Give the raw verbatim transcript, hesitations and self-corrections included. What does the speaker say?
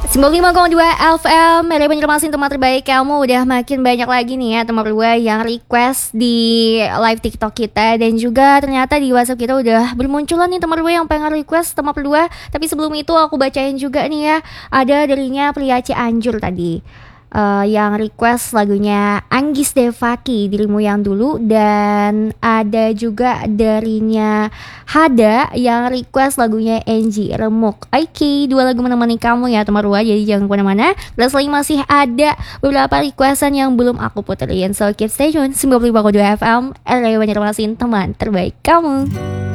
sembilan puluh lima koma dua F M, Radio Banjarmasin, teman terbaik kamu. Udah makin banyak lagi nih ya teman berdua yang request di live TikTok kita. Dan juga ternyata di WhatsApp kita udah bermunculan nih teman berdua yang pengen request teman berdua. Tapi sebelum itu aku bacain juga nih ya. Ada darinya Pria Cianjur tadi, Uh, yang request lagunya Anggis Devaki, Dirimu Yang Dulu. Dan ada juga darinya Hada yang request lagunya Enji Remuk. Oke, dua lagu menemani kamu ya teman Rua, jadi jangan kemana-mana. Dan selain masih ada beberapa requestan yang belum aku puterin, so keep stay tune. Sembilan puluh lima koma dua F M, Radio Banjarmasin, teman terbaik kamu.